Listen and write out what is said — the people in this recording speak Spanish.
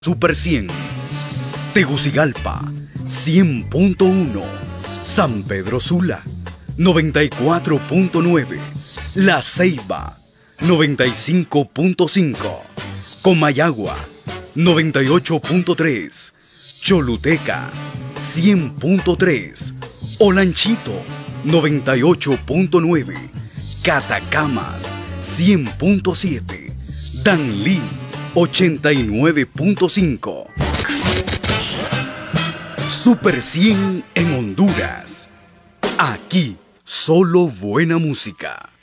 Super 100, Tegucigalpa 100.1, San Pedro Sula 94.9, La Ceiba 95.5, Comayagua 98.3, Choluteca 100.3, Olanchito 98.9, Catacamas 100.7, Danlí 89.5. Super 100 en Honduras. Aquí solo buena música.